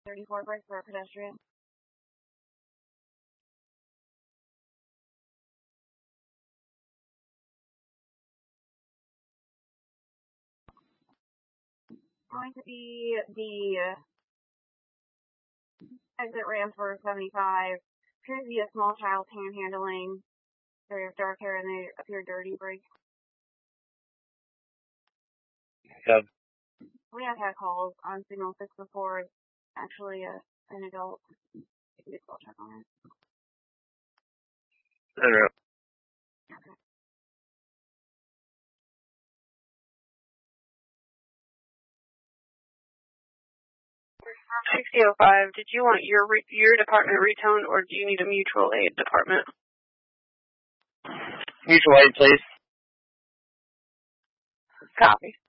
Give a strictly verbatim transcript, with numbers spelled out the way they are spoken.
thirty-four break for a pedestrian. Going to be the exit ramp for seventy-five. Appears to be a small child panhandling. They have dark hair and they appear dirty break. Yep. We have had calls on signal six before. It's actually a, an adult. You can just go check on it. All right. Okay. sixty oh five, did you want your re- your department retoned or do you need a mutual aid department? Mutual aid, please. Copy.